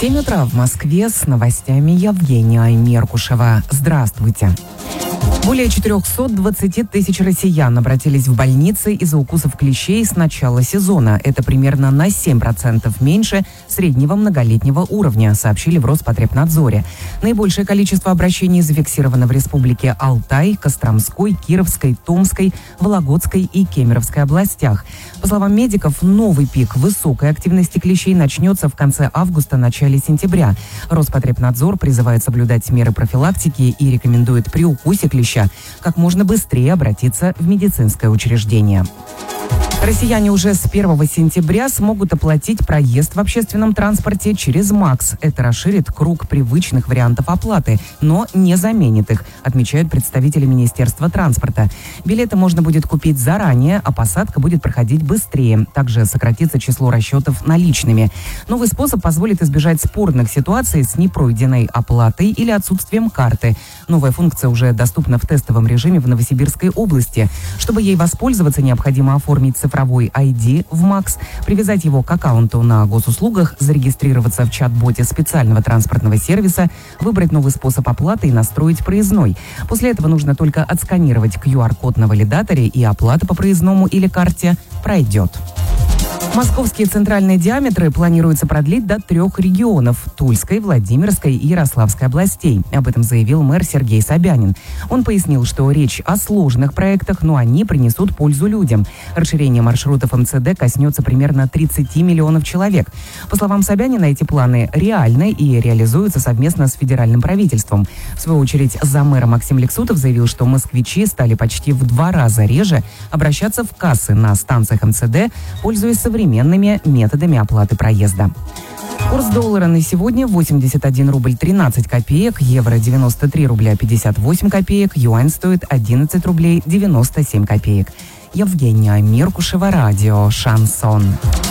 7 утра в Москве с новостями Евгения Меркушева. Здравствуйте. Более 420 тысяч россиян обратились в больницы из-за укусов клещей с начала сезона. Это примерно на 7% меньше среднего многолетнего уровня, сообщили в Роспотребнадзоре. Наибольшее количество обращений зафиксировано в республике Алтай, Костромской, Кировской, Томской, Вологодской и Кемеровской областях. По словам медиков, новый пик высокой активности клещей начнется в конце августа, начале сентября. Роспотребнадзор призывает соблюдать меры профилактики и рекомендует при укусе клеща как можно быстрее обратиться в медицинское учреждение. Россияне уже с 1 сентября смогут оплатить проезд в общественном транспорте через МАКС. Это расширит круг привычных вариантов оплаты, но не заменит их, отмечают представители Министерства транспорта. Билеты можно будет купить заранее, а посадка будет проходить быстрее. Также сократится число расчетов наличными. Новый способ позволит избежать спорных ситуаций с непройденной оплатой или отсутствием карты. Новая функция уже доступна в тестовом режиме в Новосибирской области. Чтобы ей воспользоваться, необходимо оформить цифровой ID в МАКС, привязать его к аккаунту на госуслугах, зарегистрироваться в чат-боте специального транспортного сервиса, выбрать новый способ оплаты и настроить проездной. После этого нужно только отсканировать QR-код на валидаторе, и оплата по проездному или карте пройдет. Московские центральные диаметры планируется продлить до 3 регионов – Тульской, Владимирской и Ярославской областей. Об этом заявил мэр Сергей Собянин. Он пояснил, что речь о сложных проектах, но они принесут пользу людям. Расширение маршрутов МЦД коснется примерно 30 миллионов человек. По словам Собянина, эти планы реальны и реализуются совместно с федеральным правительством. В свою очередь, заммэра Максим Лексутов заявил, что москвичи стали почти в 2 раза реже обращаться в кассы на станциях МЦД, пользуясь современными методами оплаты проезда. Курс доллара на сегодня 81 рубль 13 копеек, евро 93 рубля 58 копеек, юань стоит 11 рублей 97 копеек. Евгения Меркушева, радио «Шансон».